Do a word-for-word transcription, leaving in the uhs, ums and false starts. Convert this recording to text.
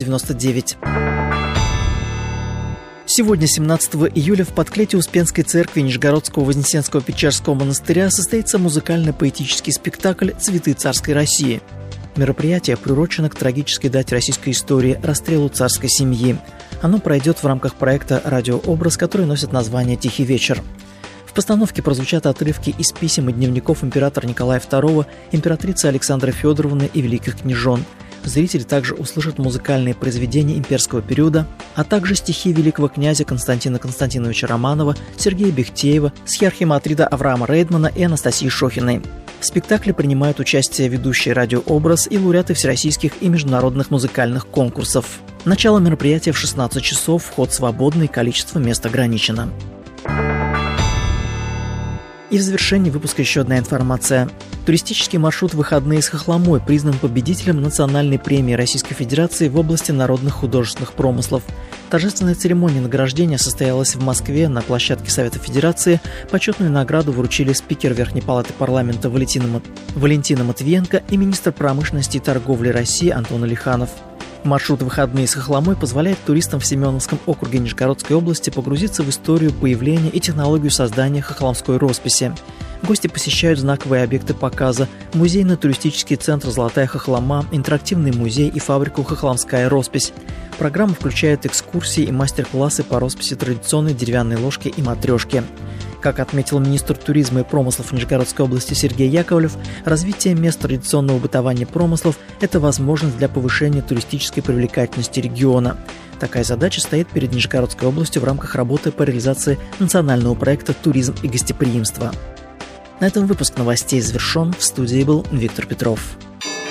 девяносто девять. Сегодня, семнадцатого июля, в подклете Успенской церкви Нижегородского Вознесенского Печерского монастыря состоится музыкально-поэтический спектакль «Цветы царской России». Мероприятие приурочено к трагической дате российской истории – расстрелу царской семьи. Оно пройдет в рамках проекта «Радиообраз», который носит название «Тихий вечер». В постановке прозвучат отрывки из писем и дневников императора Николая второго, императрицы Александры Федоровны и великих княжон. Зрители также услышат музыкальные произведения имперского периода, а также стихи великого князя Константина Константиновича Романова, Сергея Бехтеева, схиархимандрита Авраама Рейдмана и Анастасии Шохиной. В спектакле принимают участие ведущие «Радиообраз» и лауреаты всероссийских и международных музыкальных конкурсов. Начало мероприятия в шестнадцать часов, вход свободный, количество мест ограничено. И в завершении выпуска еще одна информация. Туристический маршрут «Выходные с Хохломой» признан победителем национальной премии Российской Федерации в области народных художественных промыслов. Торжественная церемония награждения состоялась в Москве на площадке Совета Федерации. Почетную награду вручили спикер Верхней Палаты парламента Валентина, Валентина Матвиенко и министр промышленности и торговли России Антон Алиханов. Маршрут «Выходные с Хохломой» позволяет туристам в Семеновском округе Нижегородской области погрузиться в историю появления и технологию создания хохломской росписи. Гости посещают знаковые объекты показа: музейно-туристический центр «Золотая Хохлома», интерактивный музей и фабрику «Хохломская роспись». Программа включает экскурсии и мастер-классы по росписи традиционной деревянной ложки и матрешки. Как отметил министр туризма и промыслов Нижегородской области Сергей Яковлев, развитие мест традиционного бытования промыслов – это возможность для повышения туристической привлекательности региона. Такая задача стоит перед Нижегородской областью в рамках работы по реализации национального проекта «Туризм и гостеприимство». На этом выпуск новостей завершен. В студии был Виктор Петров.